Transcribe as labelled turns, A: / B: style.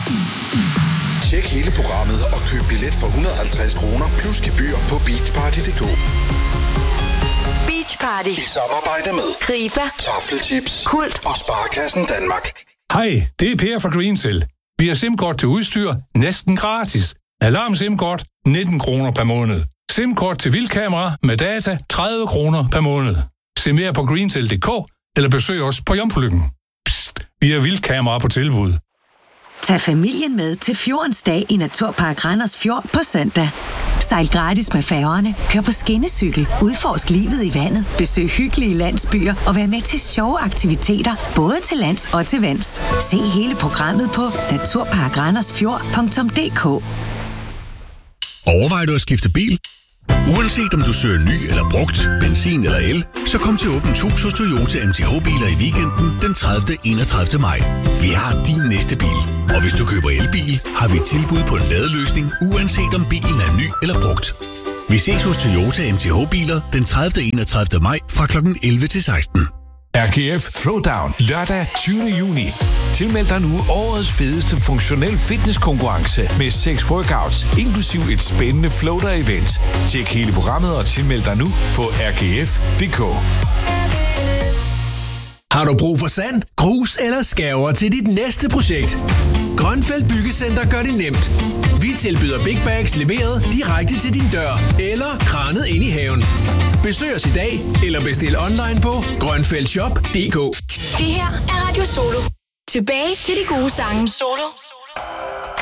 A: Tjek hele programmet og køb billet for 150 kroner plus gebyr på beachparty.dk.
B: Beach Party.
A: I samarbejde med
B: Krifa,
A: Taffelchips,
B: Kult
A: og Sparekassen Danmark.
C: Hej, det er Per fra Greensill. Vi har SIM-kort til udstyr næsten gratis. Alarm SIM-kort 19 kroner per måned. SIM-kort til vildkamera med data 30 kroner per måned. Se mere på greensill.dk eller besøg os på Jomfrulykken. Psst, vi har vildkamera på tilbud.
D: Tag familien med til Fjordens Dag i Naturpark Randers Fjord på søndag. Sejl gratis med færgerne, kør på skinnecykel, udforsk livet i vandet, besøg hyggelige landsbyer og vær med til sjove aktiviteter, både til lands og til vands. Se hele programmet på naturparkrandersfjord.dk.
E: Overvejer du at skifte bil? Uanset om du søger ny eller brugt, benzin eller el, så kom til Åbent Hus hos Toyota MTH-biler i weekenden den 30. 31. maj. Vi har din næste bil. Og hvis du køber elbil, har vi tilbud på en ladeløsning, uanset om bilen er ny eller brugt. Vi ses hos Toyota MTH-biler den 30. 31. maj fra kl. 11 til 16.
F: RGF Throwdown lørdag 20. juni. Tilmeld dig nu årets fedeste funktionel fitnesskonkurrence med 6 workouts, inklusiv et spændende floater-event. Tjek hele programmet og tilmeld dig nu på rgf.dk.
G: Har du brug for sand, grus eller skærver til dit næste projekt? Grønfeldt Byggecenter gør det nemt. Vi tilbyder big bags leveret direkte til din dør eller kranet ind i haven. Besøg os i dag eller bestil online på grønfeldtshop.dk.
H: Det her er Radio Solo. Tilbage til de gode sange. Solo